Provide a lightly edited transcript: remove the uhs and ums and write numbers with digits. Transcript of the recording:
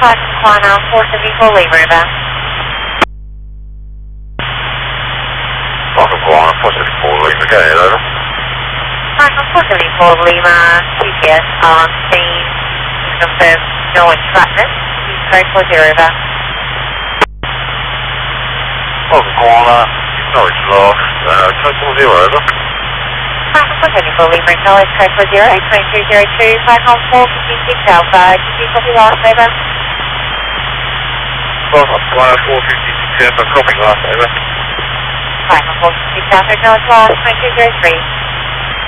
Quana 474 Lima River. Welcome Quana 474 Lima, go ahead, over. 474 Lima, GPS on scene, confirm no entrapment, code 40 over. Welcome Quana, acknowledge lost, code 40 over. 474 Lima, acknowledge code 40, 2202, flight home 456 Alpha, did you copy last over? Welcome Quana 456 Alpha, copy last, over. Flight home 456 Alpha, acknowledge last 2203.